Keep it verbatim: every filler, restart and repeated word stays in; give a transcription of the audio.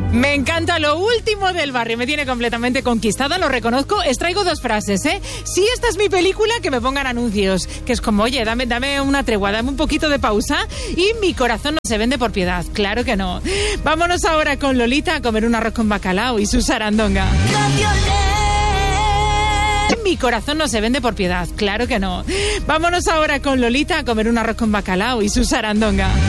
Me encanta lo último del barrio, me tiene completamente conquistada, lo reconozco. Extraigo dos frases, ¿eh? Si esta es mi película, que me pongan anuncios. Que es como, oye, dame, dame una tregua, dame un poquito de pausa. Y mi corazón no se vende por piedad, claro que no. Vámonos ahora con Lolita a comer un arroz con bacalao y su sarandonga. Mi corazón no se vende por piedad, claro que no. Vámonos ahora con Lolita a comer un arroz con bacalao y su sarandonga.